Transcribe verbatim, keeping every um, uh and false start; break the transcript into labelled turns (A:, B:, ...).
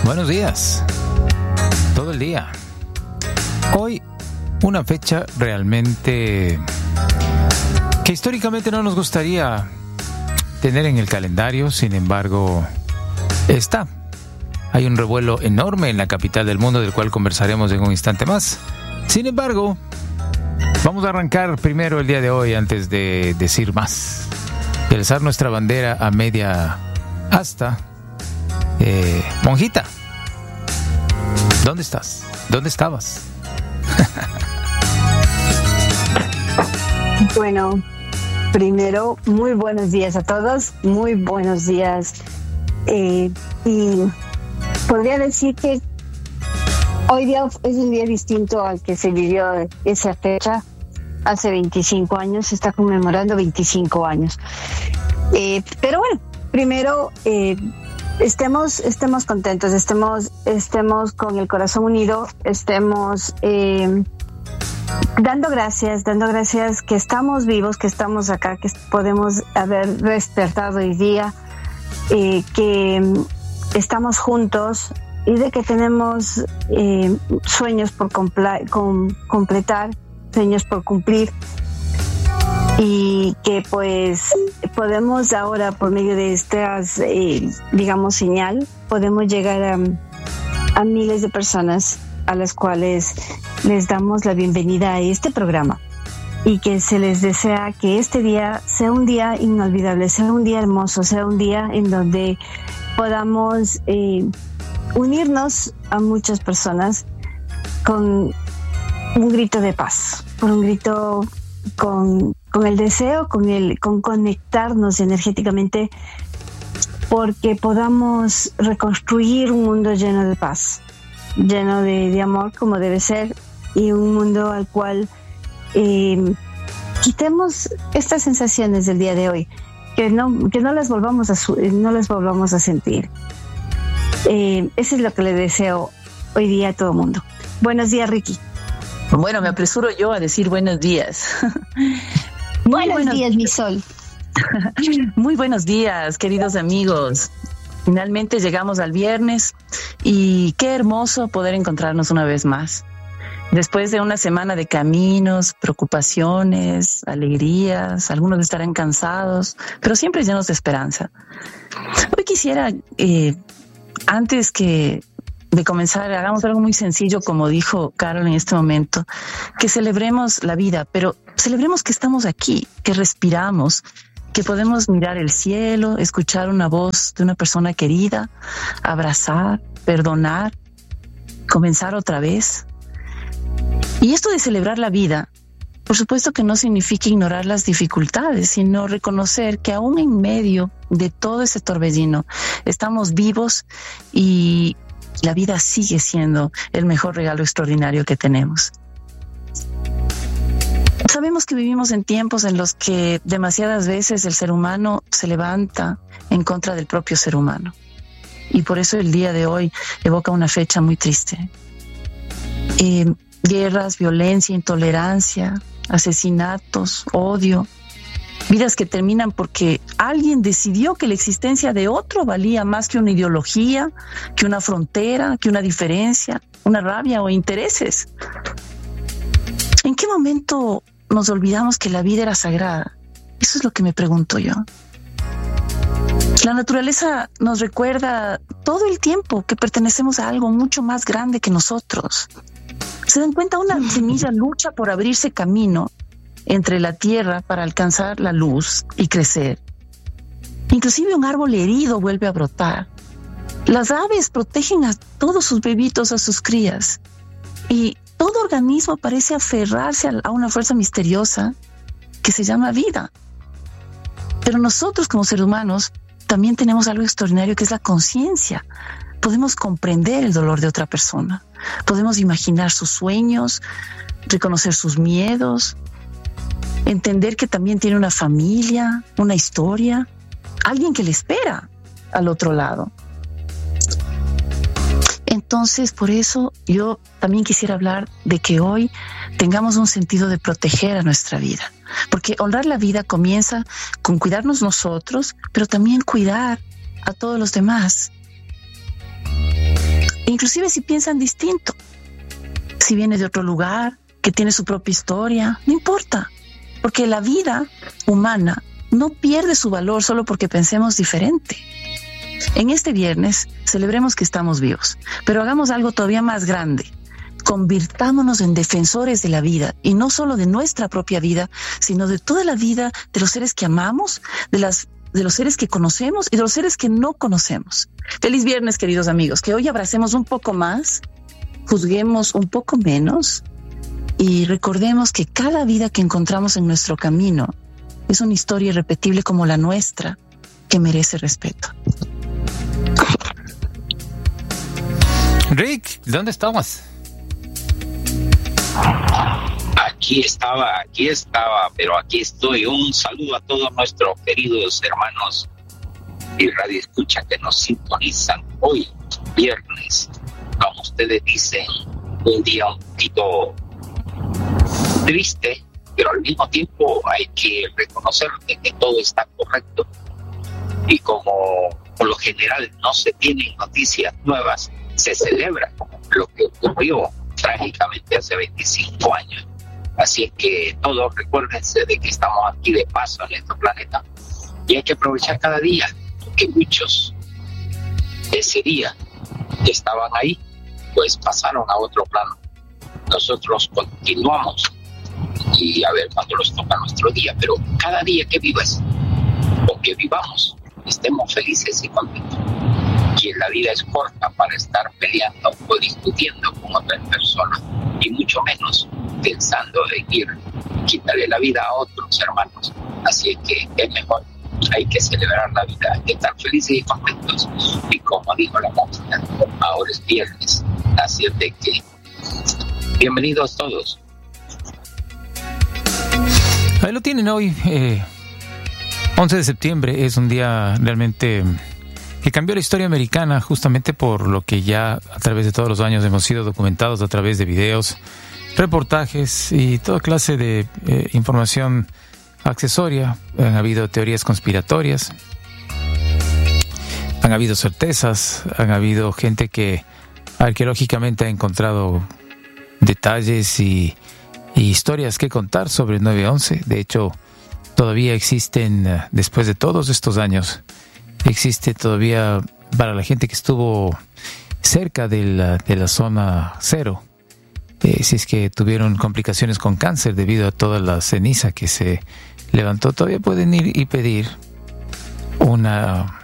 A: Buenos días. Todo el día. Hoy, una fecha realmente que históricamente no nos gustaría tener en el calendario, sin embargo, está. Hay un revuelo enorme en la capital del mundo, del cual conversaremos en un instante más. Sin embargo, vamos a arrancar primero el día de hoy antes de decir más. Y alzar nuestra bandera a media asta. Eh, monjita, ¿dónde estás? ¿Dónde estabas?
B: Bueno, primero, muy buenos días a todos, muy buenos días. Eh, y podría decir que hoy día es un día distinto al que se vivió esa fecha. Hace veinticinco años, se está conmemorando veinticinco años. Eh, pero bueno, primero, eh, estemos, estemos contentos, estemos, estemos con el corazón unido, estemos eh, dando gracias, dando gracias que estamos vivos, que estamos acá, que podemos haber despertado hoy día, eh, que estamos juntos y de que tenemos eh, sueños por compla- com- completar, sueños por cumplir, y que pues podemos ahora, por medio de estas, eh, digamos, señal, podemos llegar a, a miles de personas a las cuales les damos la bienvenida a este programa, y que se les desea que este día sea un día inolvidable, sea un día hermoso, sea un día en donde podamos eh, unirnos a muchas personas con un grito de paz, por un grito con, con el deseo, con el, con conectarnos energéticamente, porque podamos reconstruir un mundo lleno de paz, lleno de, de amor, como debe ser, y un mundo al cual eh, quitemos estas sensaciones del día de hoy, que no, que no las volvamos a su, no las volvamos a sentir. Eh, eso es lo que le deseo hoy día a todo el mundo. Buenos días, Ricky.
C: Bueno, me apresuro yo a decir buenos días.
B: Buenos, buenos días, mi sol.
C: Muy buenos días, queridos amigos. Finalmente llegamos al viernes y qué hermoso poder encontrarnos una vez más. Después de una semana de caminos, preocupaciones, alegrías, algunos estarán cansados, pero siempre llenos de esperanza. Hoy quisiera, eh, antes que de comenzar, hagamos algo muy sencillo, como dijo Carol en este momento, que celebremos la vida, pero celebremos que estamos aquí, que respiramos, que podemos mirar el cielo, escuchar una voz de una persona querida, abrazar, perdonar, comenzar otra vez. Y esto de celebrar la vida, por supuesto que no significa ignorar las dificultades, sino reconocer que aún en medio de todo ese torbellino estamos vivos y la vida sigue siendo el mejor regalo extraordinario que tenemos. Sabemos que vivimos en tiempos en los que demasiadas veces el ser humano se levanta en contra del propio ser humano. Y por eso el día de hoy evoca una fecha muy triste. Eh, guerras, violencia, intolerancia, asesinatos, odio. Vidas que terminan porque alguien decidió que la existencia de otro valía más que una ideología, que una frontera, que una diferencia, una rabia o intereses. ¿En qué momento nos olvidamos que la vida era sagrada? Eso es lo que me pregunto yo. La naturaleza nos recuerda todo el tiempo que pertenecemos a algo mucho más grande que nosotros. ¿Se dan cuenta? Una semilla lucha por abrirse camino entre la tierra para alcanzar la luz y crecer. Inclusive un árbol herido vuelve a brotar. Las aves protegen a todos sus bebitos, a sus crías. Y todo organismo parece aferrarse a una fuerza misteriosa que se llama vida. Pero nosotros como seres humanos también tenemos algo extraordinario, que es la conciencia. Podemos comprender el dolor de otra persona. Podemos imaginar sus sueños, reconocer sus miedos, entender que también tiene una familia, una historia, alguien que le espera al otro lado. Entonces, por eso yo también quisiera hablar de que hoy tengamos un sentido de proteger a nuestra vida, porque honrar la vida comienza con cuidarnos nosotros, pero también cuidar a todos los demás. inclusive si piensan distinto, si viene de otro lugar, que tiene su propia historia, no importa, porque la vida humana no pierde su valor solo porque pensemos diferente. En este viernes celebremos que estamos vivos, pero hagamos algo todavía más grande. Convirtámonos en defensores de la vida, y no solo de nuestra propia vida, sino de toda la vida de los seres que amamos, de las de los seres que conocemos y de los seres que no conocemos. Feliz viernes, queridos amigos, que hoy abracemos un poco más, juzguemos un poco menos y recordemos que cada vida que encontramos en nuestro camino es una historia irrepetible como la nuestra, que merece respeto.
A: Rick, ¿dónde estamos?
D: Aquí estaba, aquí estaba, pero aquí estoy. Un saludo a todos nuestros queridos hermanos y radioescuchas que nos sintonizan hoy, viernes. Como ustedes dicen, un día un poquito triste, pero al mismo tiempo hay que reconocer que todo está correcto. Y como por lo general no se tienen noticias nuevas, se celebra lo que ocurrió trágicamente hace veinticinco años. Así es que todos recuérdense de que estamos aquí de paso en este planeta y hay que aprovechar cada día, porque muchos ese día que estaban ahí pues pasaron a otro plano. Nosotros continuamos y a ver cuándo nos toca nuestro día, pero cada día que vivas o que vivamos estemos felices y contentos. Y la vida es corta para estar peleando o discutiendo con otras personas, y mucho menos pensando en ir quitarle la vida a otros hermanos. Así es que es mejor, hay que celebrar la vida, estar felices y contentos. Y como dijo la música, ahora es viernes, así es de que bienvenidos todos.
A: Ahí lo tienen hoy, eh, once de septiembre, es un día realmente que cambió la historia americana, justamente por lo que ya a través de todos los años hemos sido documentados a través de videos, reportajes y toda clase de eh, información accesoria. Han habido teorías conspiratorias, han habido certezas, han habido gente que arqueológicamente ha encontrado detalles y, y historias que contar sobre el nueve once. De hecho, todavía existen, después de todos estos años, existe todavía para la gente que estuvo cerca de la, de la zona cero, eh, si es que tuvieron complicaciones con cáncer debido a toda la ceniza que se levantó, todavía pueden ir y pedir una